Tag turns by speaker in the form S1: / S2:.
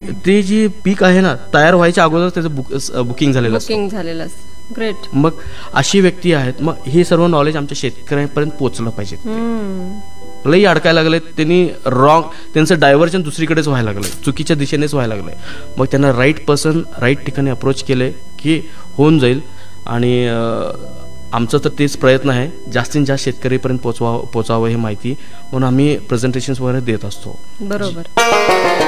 S1: ते जे पीक आहे ना तयार व्हायच्या अगोदर त्याचं बुकिंग झालेलं असतं.
S2: ग्रेट.
S1: मग अशी व्यक्ती आहेत. मग हे सर्व नॉलेज आमच्या शेतकऱ्यांपर्यंत पोहोचलं पाहिजे. लई अडकायला लागले त्यांनी, त्यांचं डायव्हर्जन दुसरीकडेच व्हायला लागलं, चुकीच्या दिशेनेच व्हायला लागलं. मग त्यांना राईट पर्सन राईट ठिकाणी अप्रोच केले की होऊन जाईल. आणि आमचं तर तेच प्रयत्न आहे जास्तीत जास्त शेतकरीपर्यंत पोचावं ही माहिती, म्हणून आम्ही प्रेझेंटेशन्स वगैरे देत असतो.
S2: बरोबर.